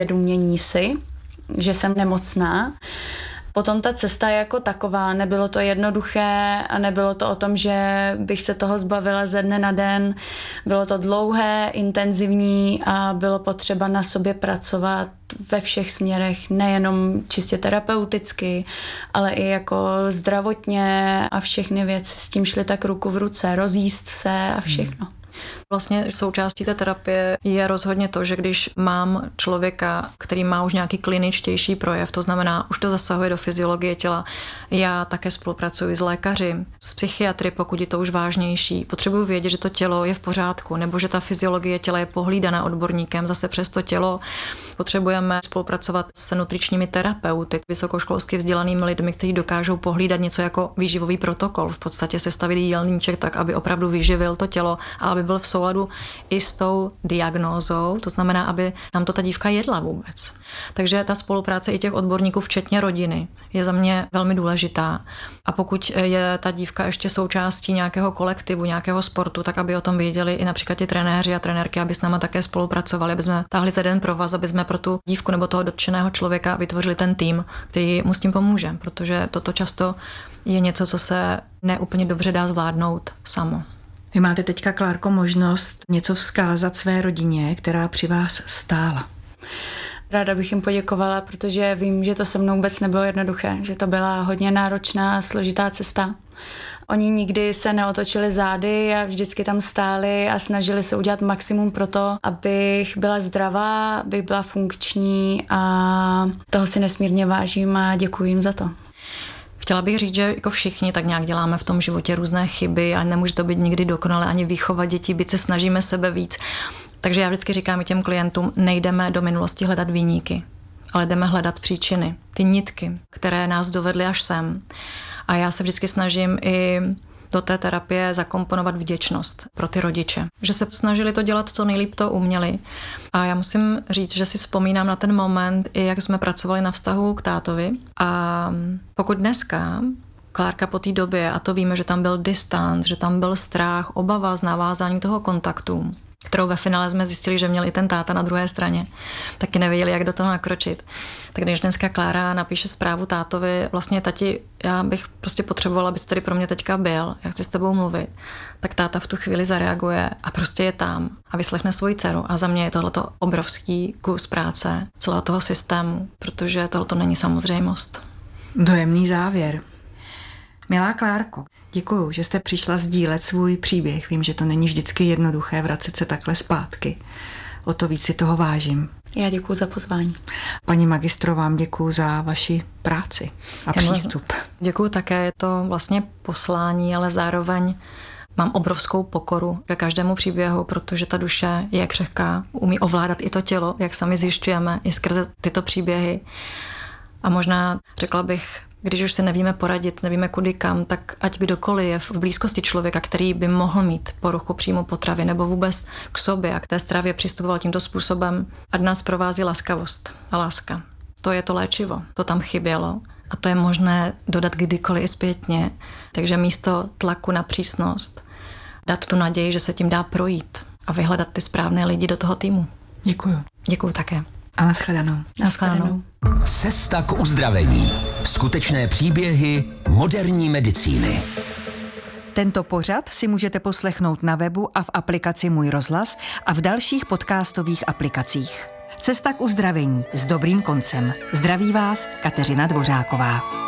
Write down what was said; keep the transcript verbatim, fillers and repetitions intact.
uvědomění si, že jsem nemocná. Potom ta cesta jako taková, nebylo to jednoduché a nebylo to o tom, že bych se toho zbavila ze dne na den. Bylo to dlouhé, intenzivní a bylo potřeba na sobě pracovat ve všech směrech, nejenom čistě terapeuticky, ale i jako zdravotně a všechny věci s tím šly tak ruku v ruce, rozjíst se a všechno. Hmm. Vlastně součástí té terapie je rozhodně to, že když mám člověka, který má už nějaký kliničtější projev, to znamená, už to zasahuje do fyziologie těla, já také spolupracuji s lékaři, s psychiatry, pokud je to už vážnější. Potřebuji vědět, že to tělo je v pořádku, nebo že ta fyziologie těla je pohlídaná odborníkem, zase přes to tělo. Potřebujeme spolupracovat s nutričními terapeuty, vysokoškolsky vzdělanými lidmi, kteří dokážou pohlídat něco jako výživový protokol, v podstatě sestavit jídelníček tak, aby opravdu vyživil to tělo a aby byl v souladu i s tou diagnózou, to znamená, aby nám to ta dívka jedla vůbec. Takže ta spolupráce i těch odborníků, včetně rodiny, je za mě velmi důležitá. A pokud je ta dívka ještě součástí nějakého kolektivu, nějakého sportu, tak aby o tom věděli i například ti trenéři a trenérky, aby s náma také spolupracovali, aby jsme táhli za jeden pro vás, aby jsme pro tu dívku nebo toho dotčeného člověka vytvořili ten tým, který mu s tím pomůže, protože toto často je něco, co se neúplně dobře dá zvládnout samo. Vy máte teďka, Klárko, možnost něco vzkázat své rodině, která při vás stála. Ráda bych jim poděkovala, protože vím, že to se mnou vůbec nebylo jednoduché, že to byla hodně náročná a složitá cesta. Oni nikdy se neotočili zády a vždycky tam stáli a snažili se udělat maximum pro to, abych byla zdravá, abych byla funkční a toho si nesmírně vážím a děkuji jim za to. Chtěla bych říct, že jako všichni tak nějak děláme v tom životě různé chyby a nemůže to být nikdy dokonale ani výchova dětí, byť se snažíme sebe víc. Takže já vždycky říkám i těm klientům, nejdeme do minulosti hledat viníky, ale jdeme hledat příčiny, ty nitky, které nás dovedly až sem. A já se vždycky snažím i do té terapie zakomponovat vděčnost pro ty rodiče. Že se snažili to dělat, co nejlíp to uměli. A já musím říct, že si vzpomínám na ten moment, i jak jsme pracovali na vztahu k tátovi. A pokud dneska Klárka po té době, a to víme, že tam byl distanc, že tam byl strach, obava z navázání toho kontaktu, kterou ve finále jsme zjistili, že měl i ten táta na druhé straně, taky nevěděli, jak do toho nakročit. Tak když dneska Klára napíše zprávu tátovi, vlastně tati, já bych prostě potřebovala, abys tady pro mě teďka byl, já chci s tebou mluvit, tak táta v tu chvíli zareaguje a prostě je tam a vyslechne svoji dceru. A za mě je tohleto obrovský kus práce celého toho systému, protože tohleto není samozřejmost. Dojemný závěr. Milá Klárko, děkuju, že jste přišla sdílet svůj příběh. Vím, že to není vždycky jednoduché vracet se takhle zpátky. O to víc si toho vážím. Já děkuju za pozvání. Paní magistro, vám děkuju za vaši práci a Já přístup. Děkuju také, je to vlastně poslání, ale zároveň mám obrovskou pokoru ke každému příběhu, protože ta duše je křehká, umí ovládat i to tělo, jak sami zjišťujeme, i skrze tyto příběhy. A možná řekla bych, když už se nevíme poradit, nevíme kudy kam, tak ať kdokoliv je v blízkosti člověka, který by mohl mít poruchu příjmu potravy nebo vůbec k sobě a k té stravě přistupoval tímto způsobem, ať nás provází laskavost a láska. To je to léčivo, to tam chybělo a to je možné dodat kdykoliv i zpětně. Takže místo tlaku na přísnost dát tu naději, že se tím dá projít a vyhledat ty správné lidi do toho týmu. Děkuju. Děkuju také. A nashledanou. Nashledanou. Cesta k uzdravení. Skutečné příběhy moderní medicíny. Tento pořad si můžete poslechnout na webu a v aplikaci Můj rozhlas a v dalších podcastových aplikacích. Cesta k uzdravení s dobrým koncem. Zdraví vás Kateřina Dvořáková.